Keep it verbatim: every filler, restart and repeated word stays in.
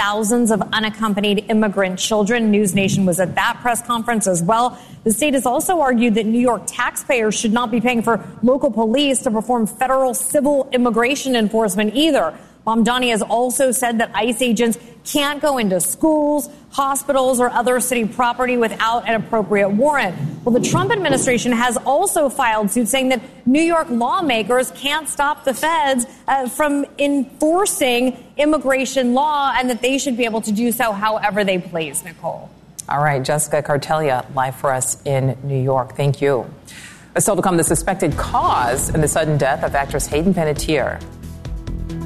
thousands of unaccompanied immigrant children. News Nation was at that press conference as well. The state has also argued that New York taxpayers should not be paying for local police to perform federal civil immigration enforcement either. Mamdani has also said that ICE agents can't go into schools, hospitals, or other city property without an appropriate warrant. Well, the Trump administration has also filed suit saying that New York lawmakers can't stop the feds uh, from enforcing immigration law and that they should be able to do so however they please. Nicole. All right, Jessica Cartelia, live for us in New York. Thank you. Still to come, the suspected cause in the sudden death of actress Hayden Panettiere.